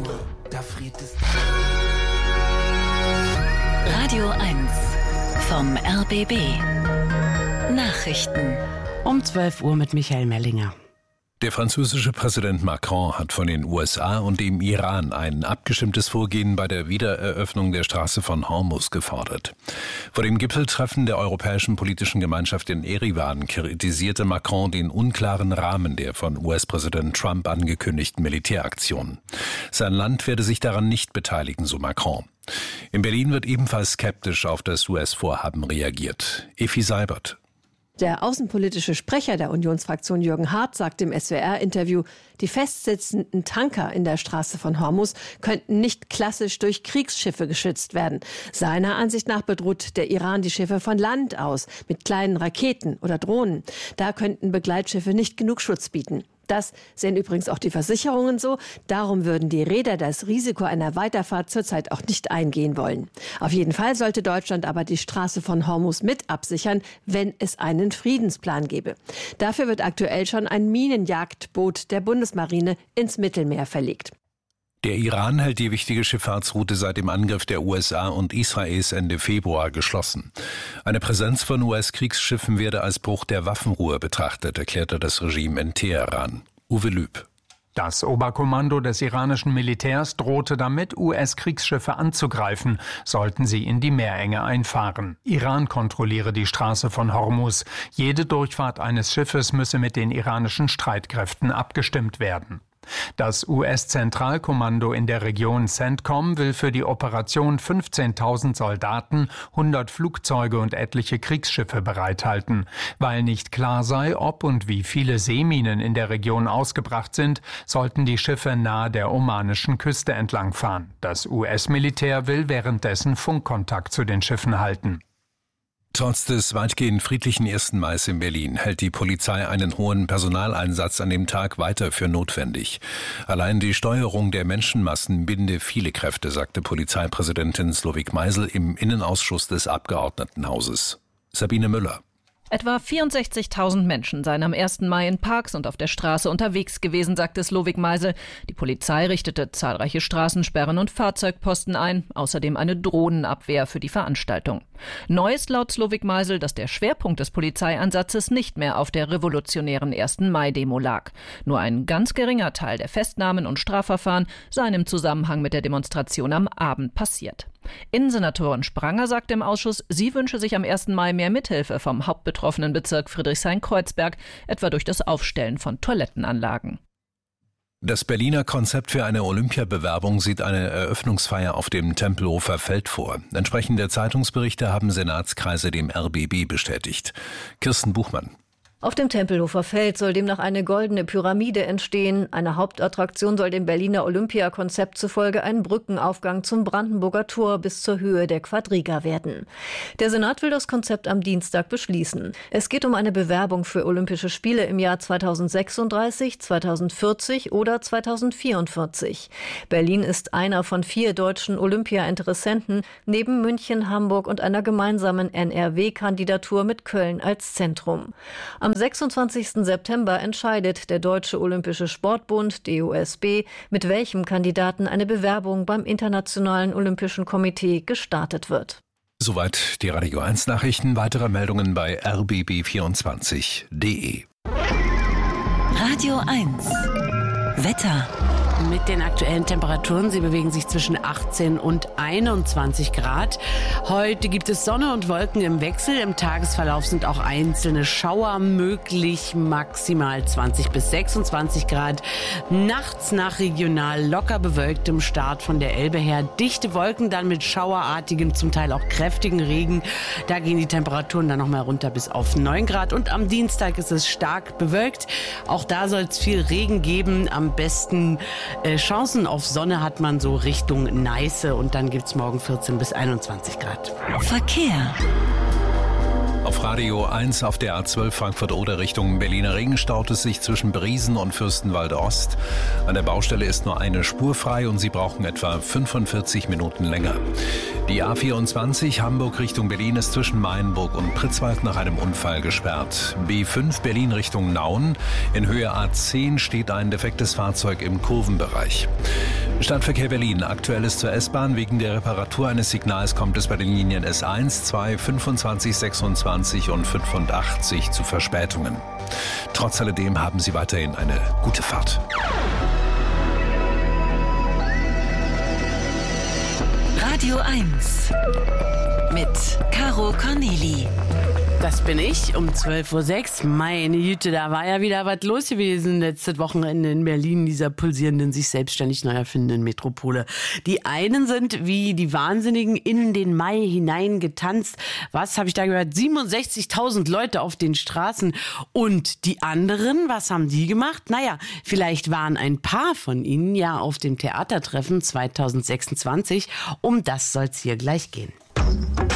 Ruhe, da friert es. Radio 1 vom RBB. Nachrichten. Um 12 Uhr mit Michael Mellinger. Der französische Präsident Macron hat von den USA und dem Iran ein abgestimmtes Vorgehen bei der Wiedereröffnung der Straße von Hormuz gefordert. Vor dem Gipfeltreffen der Europäischen Politischen Gemeinschaft in Erivan kritisierte Macron den unklaren Rahmen der von US-Präsident Trump angekündigten Militäraktionen. Sein Land werde sich daran nicht beteiligen, so Macron. In Berlin wird ebenfalls skeptisch auf das US-Vorhaben reagiert. Effi Seibert. Der außenpolitische Sprecher der Unionsfraktion Jürgen Hart sagt im SWR-Interview, die festsitzenden Tanker in der Straße von Hormuz könnten nicht klassisch durch Kriegsschiffe geschützt werden. Seiner Ansicht nach bedroht der Iran die Schiffe von Land aus mit kleinen Raketen oder Drohnen. Da könnten Begleitschiffe nicht genug Schutz bieten. Das sehen übrigens auch die Versicherungen so. Darum würden die Reeder das Risiko einer Weiterfahrt zurzeit auch nicht eingehen wollen. Auf jeden Fall sollte Deutschland aber die Straße von Hormuz mit absichern, wenn es einen Friedensplan gäbe. Dafür wird aktuell schon ein Minenjagdboot der Bundesmarine ins Mittelmeer verlegt. Der Iran hält die wichtige Schifffahrtsroute seit dem Angriff der USA und Israels Ende Februar geschlossen. Eine Präsenz von US-Kriegsschiffen werde als Bruch der Waffenruhe betrachtet, erklärte das Regime in Teheran. Uwe Lüb. Das Oberkommando des iranischen Militärs drohte damit, US-Kriegsschiffe anzugreifen, sollten sie in die Meerenge einfahren. Iran kontrolliere die Straße von Hormuz. Jede Durchfahrt eines Schiffes müsse mit den iranischen Streitkräften abgestimmt werden. Das US-Zentralkommando in der Region CENTCOM will für die Operation 15.000 Soldaten, 100 Flugzeuge und etliche Kriegsschiffe bereithalten. Weil nicht klar sei, ob und wie viele Seeminen in der Region ausgebracht sind, sollten die Schiffe nahe der omanischen Küste entlangfahren. Das US-Militär will währenddessen Funkkontakt zu den Schiffen halten. Trotz des weitgehend friedlichen 1. Mai in Berlin hält die Polizei einen hohen Personaleinsatz an dem Tag weiter für notwendig. Allein die Steuerung der Menschenmassen binde viele Kräfte, sagte Polizeipräsidentin Slowik Meisel im Innenausschuss des Abgeordnetenhauses. Sabine Müller. Etwa 64.000 Menschen seien am 1. Mai in Parks und auf der Straße unterwegs gewesen, sagte Slowik Meisel. Die Polizei richtete zahlreiche Straßensperren und Fahrzeugposten ein, außerdem eine Drohnenabwehr für die Veranstaltung. Neu ist laut Slowik Meisel, dass der Schwerpunkt des Polizeieinsatzes nicht mehr auf der revolutionären 1. Mai-Demo lag. Nur ein ganz geringer Teil der Festnahmen und Strafverfahren seien im Zusammenhang mit der Demonstration am Abend passiert. Innensenatorin Spranger sagte im Ausschuss, sie wünsche sich am 1. Mai mehr Mithilfe vom hauptbetroffenen Bezirk Friedrichshain-Kreuzberg, etwa durch das Aufstellen von Toilettenanlagen. Das Berliner Konzept für eine Olympiabewerbung sieht eine Eröffnungsfeier auf dem Tempelhofer Feld vor. Entsprechende Zeitungsberichte haben Senatskreise dem RBB bestätigt. Kirsten Buchmann. Auf dem Tempelhofer Feld soll demnach eine goldene Pyramide entstehen. Eine Hauptattraktion soll dem Berliner Olympiakonzept zufolge ein Brückenaufgang zum Brandenburger Tor bis zur Höhe der Quadriga werden. Der Senat will das Konzept am Dienstag beschließen. Es geht um eine Bewerbung für Olympische Spiele im Jahr 2036, 2040 oder 2044. Berlin ist einer von 4 deutschen Olympia-Interessenten, neben München, Hamburg und einer gemeinsamen NRW-Kandidatur mit Köln als Zentrum. Am 26. September entscheidet der Deutsche Olympische Sportbund, DOSB, mit welchem Kandidaten eine Bewerbung beim Internationalen Olympischen Komitee gestartet wird. Soweit die Radio 1 Nachrichten. Weitere Meldungen bei rbb24.de. Radio 1 Wetter. Mit den aktuellen Temperaturen, sie bewegen sich zwischen 18 und 21 Grad. Heute gibt es Sonne und Wolken im Wechsel. Im Tagesverlauf sind auch einzelne Schauer möglich, maximal 20 bis 26 Grad. Nachts nach regional locker bewölktem Start von der Elbe her. Dichte Wolken, dann mit schauerartigem, zum Teil auch kräftigen Regen. Da gehen die Temperaturen dann nochmal runter bis auf 9 Grad. Und am Dienstag ist es stark bewölkt. Auch da soll es viel Regen geben. Am besten Chancen auf Sonne hat man so Richtung Neiße und dann gibt es morgen 14 bis 21 Grad. Verkehr. Auf Radio 1 auf der A12 Frankfurt-Oder Richtung Berliner Ring staut es sich zwischen Briesen und Fürstenwalde Ost. An der Baustelle ist nur eine Spur frei und Sie brauchen etwa 45 Minuten länger. Die A24 Hamburg Richtung Berlin ist zwischen Mainburg und Pritzwalk nach einem Unfall gesperrt. B5 Berlin Richtung Nauen. In Höhe A10 steht ein defektes Fahrzeug im Kurvenbereich. Stadtverkehr Berlin. Aktuelles zur S-Bahn. Wegen der Reparatur eines Signals kommt es bei den Linien S1, 2, 25, 26 und 85 zu Verspätungen. Trotz alledem haben Sie weiterhin eine gute Fahrt. Radio 1 mit Caro Corneli. Das bin ich um 12.06 Uhr. Meine Güte, da war ja wieder was los gewesen letztes Wochenende in Berlin, dieser pulsierenden, sich selbstständig neu erfindenden Metropole. Die einen sind wie die Wahnsinnigen in den Mai hinein getanzt. Was habe ich da gehört? 67.000 Leute auf den Straßen. Und die anderen, was haben die gemacht? Naja, vielleicht waren ein paar von ihnen ja auf dem Theatertreffen 2026. Um das soll es hier gleich gehen.